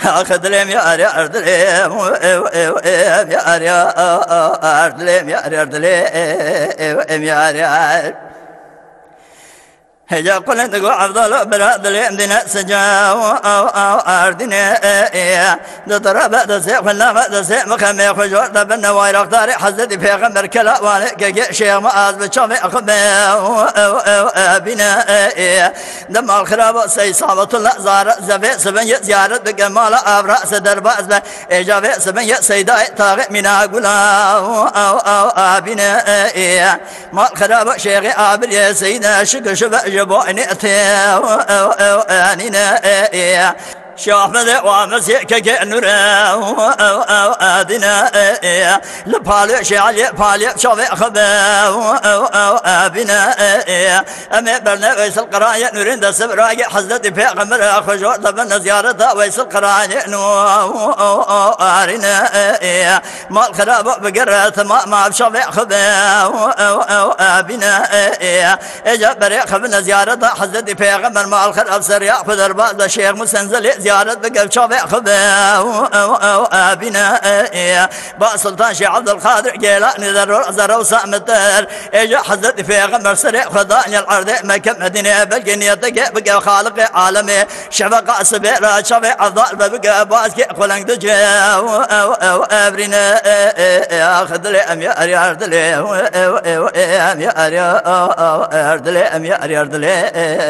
أخذلم يا أردلم يا أردلم يا أردلم يا هجا قلت قو عبدالله برادلم دينا سجاو أردنا دطرب دسيق فلنما دسيق مخمي خجور دبنا واير اختاري حزدي في غمر كلا والك شيخ معاذ بشامي بنا دم الخراب سي صابة الله زار زبي سبن زيارة بجمال أبرأ سدر بأس إجابة سبن سيداي طاغ منا قلا بنا ما الخراب شيخ عابر يا سيدنا شك شبه جبوني أنينا شاهد وامسك كنورا أدينا لبالي شعلي بالي شوي خبا بنا أمي برنا ويس القراية نورين دا سبراي حزتي في غمر خجور دبنا زيارة ويس القراية نورنا ما الخراب بقرة ما بشوي خبا بنا إجا بري خبنا زيارة حزتي في غمر ما الخراب سريع فدر بعض الشيخ مسنزل زيارة بقل شوي خبا بنا با سلطان شي عبد القادر جيلاني ذر زر وسامتر اجا حزت في غمر سريع خضاني العرض مكة مدينة بالقنية بقى خالق عالمي شفقة سبيرة شوي عضال بقى باسكي قلنق دجا وابرنا اخذ لي ام يا ارد لي ام يا ارد لي